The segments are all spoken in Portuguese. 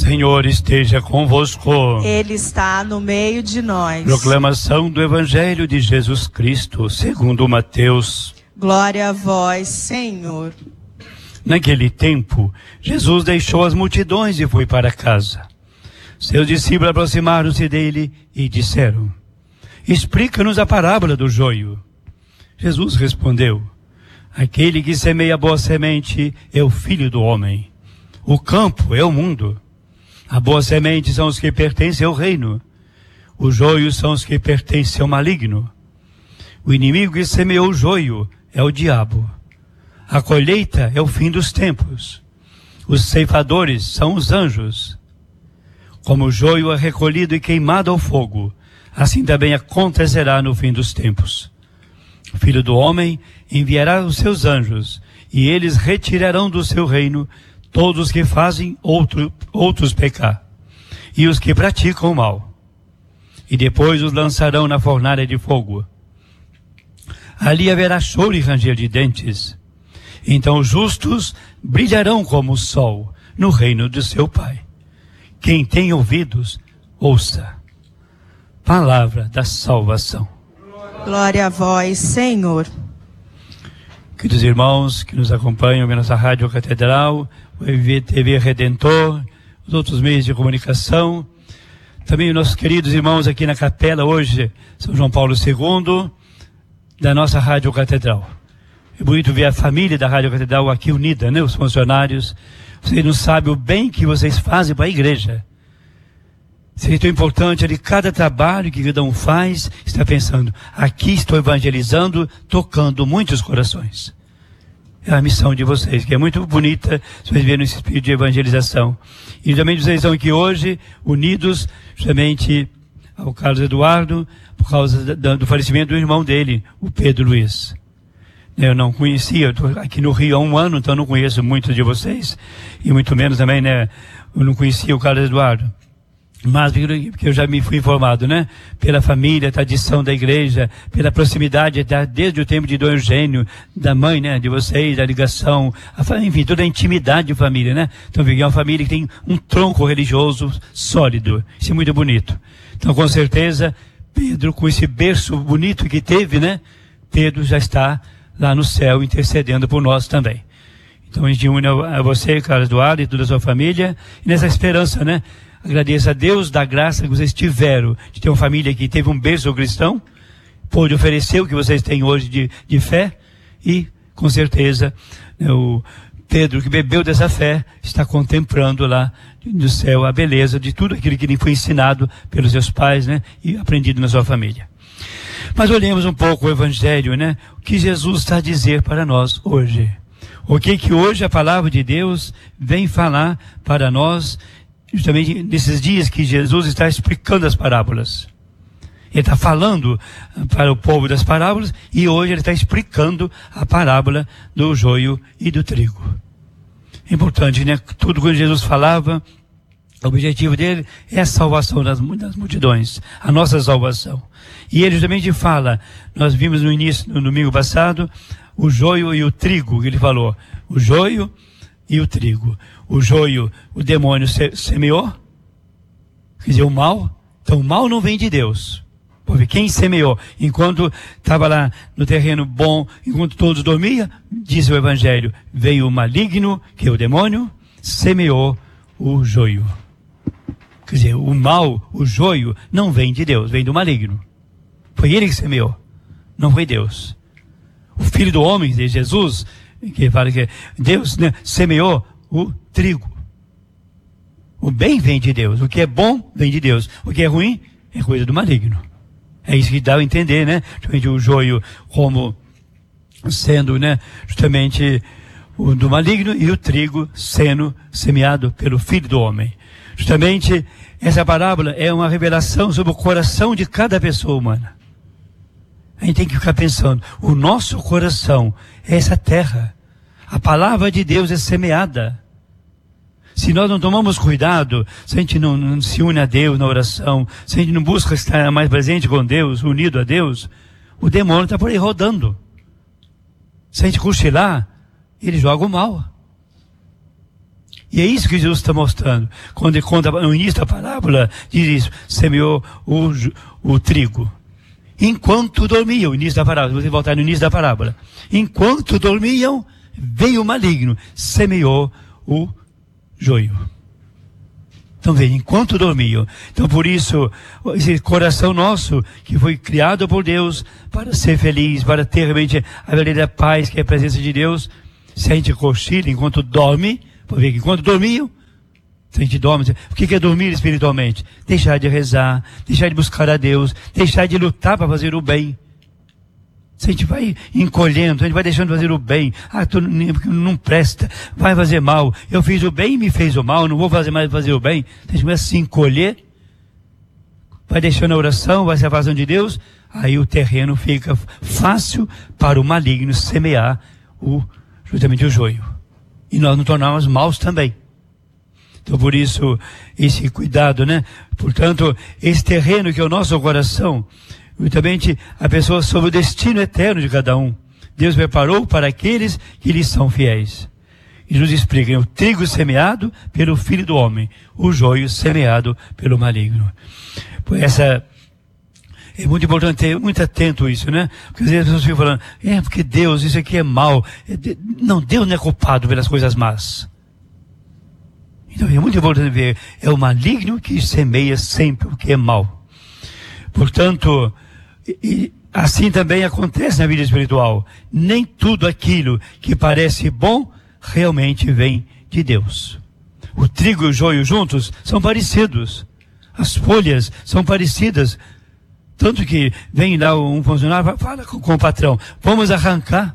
Senhor esteja convosco. Ele está no meio de nós. Proclamação do Evangelho de Jesus Cristo, segundo Mateus. Glória a vós, Senhor. Naquele tempo, Jesus deixou as multidões e foi para casa. Seus discípulos aproximaram-se dele e disseram: explica-nos a parábola do joio. Jesus respondeu: aquele que semeia boa semente é o Filho do Homem. O campo é o mundo. A boa semente são os que pertencem ao reino. Os joios são os que pertencem ao maligno. O inimigo que semeou o joio é o diabo. A colheita é o fim dos tempos. Os ceifadores são os anjos. Como o joio é recolhido e queimado ao fogo, assim também acontecerá no fim dos tempos. O Filho do Homem enviará os seus anjos, e eles retirarão do seu reino todos os que fazem outros pecar, e os que praticam o mal. E depois os lançarão na fornalha de fogo. Ali haverá choro e ranger de dentes. Então os justos brilharão como o sol no reino de seu Pai. Quem tem ouvidos, ouça. Palavra da salvação. Glória a vós, Senhor. Queridos irmãos que nos acompanham na nossa Rádio Catedral, o TV Redentor, os outros meios de comunicação, também os nossos queridos irmãos aqui na capela hoje, São João Paulo II, da nossa Rádio Catedral. É bonito ver a família da Rádio Catedral aqui unida, né? Os funcionários. Vocês não sabem o bem que vocês fazem para a igreja. Seria tão importante ali, cada trabalho que cada um faz, está pensando, aqui estou evangelizando, tocando muitos corações. É a missão de vocês, que é muito bonita, vocês verem esse espírito de evangelização. E também vocês estão aqui hoje, unidos, justamente ao Carlos Eduardo, por causa do falecimento do irmão dele, o Pedro Luiz. Eu não conhecia, eu estou aqui no Rio há 1 ano, então não conheço muitos de vocês, e muito menos também, né, eu não conhecia o Carlos Eduardo. Mas, porque eu já me fui informado, né? Pela família, tradição da igreja, pela proximidade, desde o tempo de Dom Eugênio, da mãe, né? De vocês, da ligação, enfim, toda a intimidade de família, né? Então, é uma família que tem um tronco religioso sólido. Isso é muito bonito. Então, com certeza, Pedro, com esse berço bonito que teve, né? Pedro já está lá no céu intercedendo por nós também. Então, a gente une a você, Carlos Eduardo, e toda a sua família, e nessa esperança, né? Agradeço a Deus da graça que vocês tiveram de ter uma família que teve um berço cristão, pôde oferecer o que vocês têm hoje de fé, e com certeza o Pedro, que bebeu dessa fé, está contemplando lá no céu a beleza de tudo aquilo que lhe foi ensinado pelos seus pais, né, e aprendido na sua família. Mas olhemos um pouco o Evangelho, né, o que Jesus está a dizer para nós hoje. O que hoje a palavra de Deus vem falar para nós, justamente nesses dias que Jesus está explicando as parábolas. Ele está falando para o povo das parábolas e hoje ele está explicando a parábola do joio e do trigo. É importante, né? Tudo que Jesus falava, o objetivo dele é a salvação das multidões, a nossa salvação. E ele justamente fala, nós vimos no início, no domingo passado, o joio e o trigo, que ele falou. O joio e o trigo. O joio, o demônio semeou, quer dizer, o mal. Então o mal não vem de Deus. Porque quem semeou, enquanto estava lá no terreno bom, enquanto todos dormiam, diz o Evangelho, veio o maligno, que é o demônio, semeou o joio. Quer dizer, o mal, o joio, não vem de Deus, vem do maligno. Foi ele que semeou, não foi Deus. O Filho do Homem, de Jesus, que fala que Deus, né, semeou o trigo. O bem vem de Deus, o que é bom vem de Deus, o que é ruim é coisa do maligno. É isso que dá a entender, né? Justamente o joio como sendo, né, justamente o do maligno e o trigo sendo semeado pelo Filho do Homem. Justamente essa parábola é uma revelação sobre o coração de cada pessoa humana. A gente tem que ficar pensando, o nosso coração é essa terra. A palavra de Deus é semeada. Se nós não tomamos cuidado, se a gente não se une a Deus na oração, se a gente não busca estar mais presente com Deus, unido a Deus, o demônio está por aí rodando. Se a gente cochilar, ele joga o mal. E é isso que Jesus está mostrando. Quando ele conta no início da parábola, diz isso, semeou o trigo. Enquanto dormiam, início da parábola, se você voltar no início da parábola. Enquanto dormiam, veio o maligno, semeou o joio. Então veja, enquanto dormiam. Então por isso, esse coração nosso, que foi criado por Deus para ser feliz, para ter realmente a verdadeira paz, que é a presença de Deus, se a gente cochila enquanto dorme, pode ver que enquanto dormiam, se a gente dorme, o que é dormir espiritualmente? Deixar de rezar, deixar de buscar a Deus, deixar de lutar para fazer o bem. Se a gente vai encolhendo, a gente vai deixando de fazer o bem, não presta, vai fazer mal, eu fiz o bem e me fez o mal, não vou fazer mais fazer o bem, a gente começa a se encolher, vai deixando a oração, vai se afastando de Deus, aí o terreno fica fácil para o maligno semear justamente o joio. E nós nos tornamos maus também. Então por isso, esse cuidado, né? Portanto, esse terreno que é o nosso coração, justamente a pessoa sob o destino eterno de cada um. Deus preparou para aqueles que lhes são fiéis. E nos explica, o trigo semeado pelo Filho do Homem, o joio semeado pelo maligno. Essa é muito importante ter muito atento a isso, né? Porque às vezes as pessoas ficam falando, porque Deus, isso aqui é mal. Não, Deus não é culpado pelas coisas más. Então é muito importante ver, é o maligno que semeia sempre o que é mal. Portanto, assim também acontece na vida espiritual. Nem tudo aquilo que parece bom realmente vem de Deus. O trigo e o joio juntos são parecidos. As folhas são parecidas. Tanto que vem lá um funcionário, fala com o patrão, vamos arrancar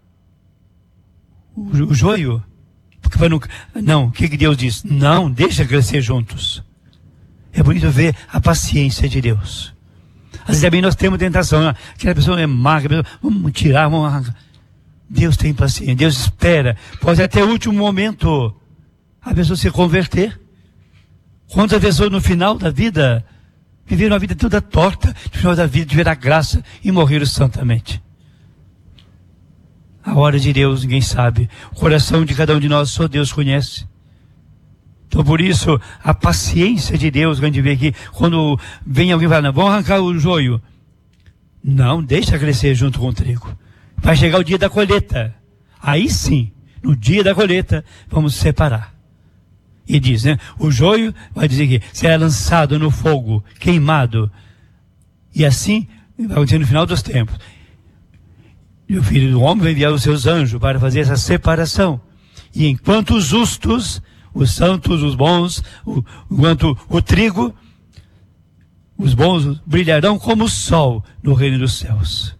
o joio. Porque não, o que Deus diz? Não, deixa crescer juntos. É bonito ver a paciência de Deus. Às vezes também nós temos tentação, aquela pessoa é má, vamos tirar, vamos arrancar. Deus tem paciência, Deus espera, pode até o último momento a pessoa se converter. Quantas pessoas no final da vida viveram a vida toda torta, no final da vida tiveram a graça e morreram santamente. A hora de Deus ninguém sabe, o coração de cada um de nós só Deus conhece. Então por isso, a paciência de Deus, que a gente vê aqui, quando vem alguém falando, vamos arrancar o joio. Não, deixa crescer junto com o trigo. Vai chegar o dia da colheita. Aí sim, no dia da colheita, vamos separar. E diz, né, o joio, vai dizer que será lançado no fogo, queimado. E assim, vai acontecer no final dos tempos. E o Filho do Homem vai enviar os seus anjos para fazer essa separação. E enquanto os justos, os santos, os bons, enquanto o trigo, os bons brilharão como o sol no reino dos céus.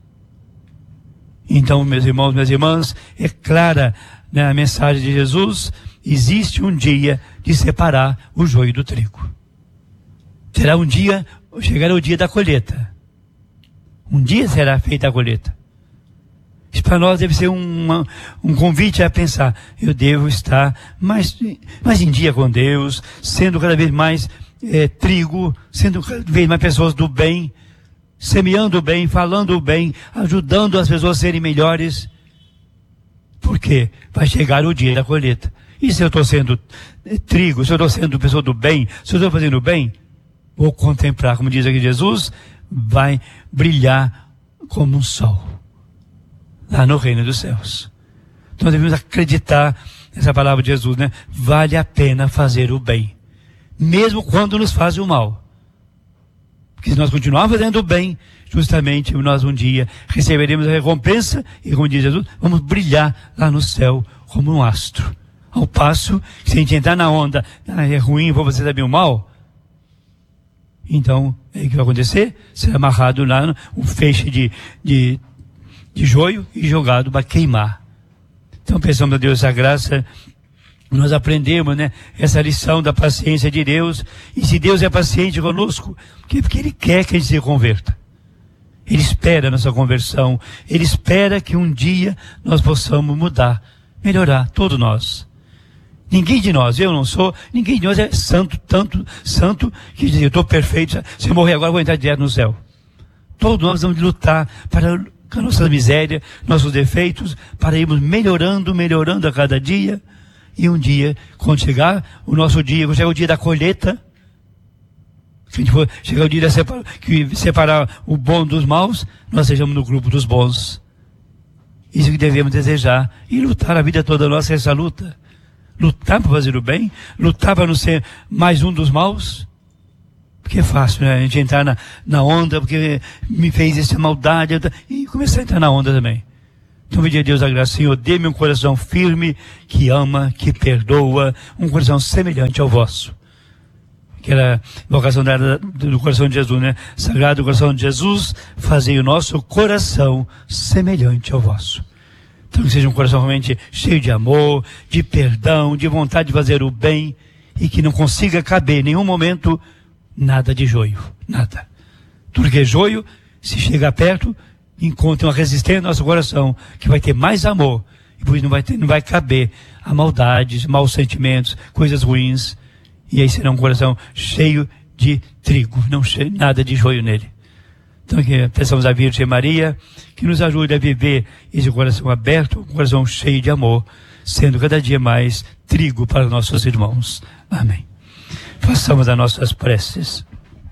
Então, meus irmãos, minhas irmãs, é clara, né, a mensagem de Jesus, existe um dia de separar o joio do trigo. Será um dia, chegará o dia da colheita. Um dia será feita a colheita. Isso para nós deve ser um convite a pensar, eu devo estar mais em dia com Deus, sendo cada vez mais trigo, sendo cada vez mais pessoas do bem, semeando o bem, falando o bem, ajudando as pessoas a serem melhores. Por quê? Vai chegar o dia da colheita. E se eu estou sendo trigo, se eu estou sendo pessoa do bem, se eu estou fazendo o bem, vou contemplar, como diz aqui Jesus, vai brilhar como um sol lá no reino dos céus. Então devemos acreditar nessa palavra de Jesus, né? Vale a pena fazer o bem, mesmo quando nos faz o mal. Porque se nós continuarmos fazendo o bem, justamente nós um dia receberemos a recompensa e, como diz Jesus, vamos brilhar lá no céu como um astro. Ao passo que se a gente entrar na onda, é ruim, vou fazer também o mal, então, o que vai acontecer? Será amarrado lá um feixe de joio e jogado para queimar. Então pensamos a Deus a graça, nós aprendemos, né, essa lição da paciência de Deus. E se Deus é paciente conosco, porque Ele quer que a gente se converta. Ele espera a nossa conversão, Ele espera que um dia nós possamos mudar, melhorar, todos nós. Ninguém de nós, eu não sou, ninguém de nós é santo, tanto santo, que diz, eu estou perfeito, se eu morrer agora eu vou entrar direto no céu. Todos nós vamos lutar para a nossa miséria, nossos defeitos, para irmos melhorando a cada dia, E um dia, quando chegar o nosso dia, quando chegar o dia da colheita, chegar o dia de separar o bom dos maus, nós sejamos no grupo dos bons. Isso que devemos desejar e lutar a vida toda nossa, essa luta. Lutar para fazer o bem, lutar para não ser mais um dos maus. Porque é fácil, né? A gente entrar na onda, porque me fez essa maldade, e começar a entrar na onda também. Então, pedir a Deus a graça, Senhor, dê-me um coração firme, que ama, que perdoa, um coração semelhante ao vosso. Que era a vocação do coração de Jesus, né? Sagrado coração de Jesus, fazei o nosso coração semelhante ao vosso. Então, que seja um coração realmente cheio de amor, de perdão, de vontade de fazer o bem, e que não consiga caber em nenhum momento nada de joio, nada. Tudo que é joio, se chegar perto, encontra uma resistência no nosso coração, que vai ter mais amor, e por isso não vai caber a maldade, maus sentimentos, coisas ruins, e aí será um coração cheio de trigo, não cheio, nada de joio nele. Então, que peçamos à Virgem Maria, que nos ajude a viver esse coração aberto, um coração cheio de amor, sendo cada dia mais trigo para nossos irmãos. Amém. Façamos as nossas preces.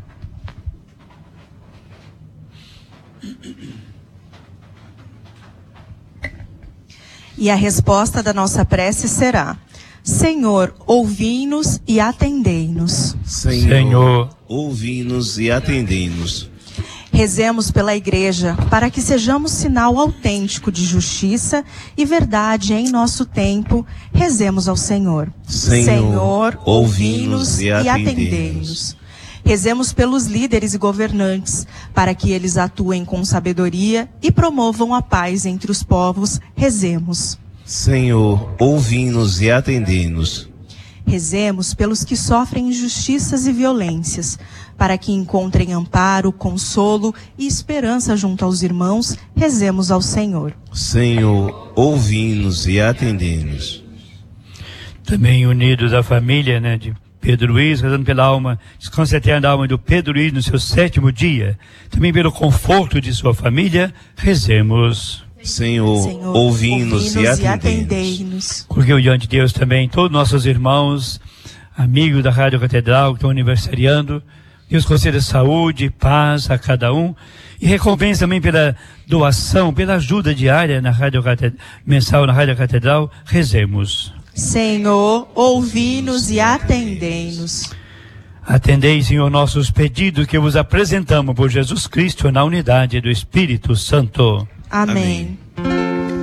E a resposta da nossa prece será: Senhor, ouvi-nos e atendei-nos. Senhor, ouvi-nos e atendei-nos. Rezemos pela Igreja, para que sejamos sinal autêntico de justiça e verdade em nosso tempo. Rezemos ao Senhor. Senhor, ouvi-nos e atendei-nos. Rezemos pelos líderes e governantes, para que eles atuem com sabedoria e promovam a paz entre os povos. Rezemos. Senhor, ouvi-nos e atendei-nos. Rezemos pelos que sofrem injustiças e violências, para que encontrem amparo, consolo e esperança junto aos irmãos. Rezemos ao Senhor. Senhor, ouvi-nos e atendei-nos. Também unidos à família, né, de Pedro Luiz, rezando pela alma, descanso eterno da alma do Pedro Luiz no seu 7º dia, também pelo conforto de sua família, rezemos. Senhor, ouvi-nos e atendei-nos. Coloquei diante de Deus também todos nossos irmãos, amigos da Rádio Catedral, que estão aniversariando. Deus conceda saúde, paz a cada um, e recompensa também pela doação, pela ajuda diária na Rádio mensal na Rádio Catedral. Rezemos. Senhor, ouvi-nos e atendei-nos. Atendei, Senhor, nossos pedidos que vos apresentamos por Jesus Cristo na unidade do Espírito Santo. Amém.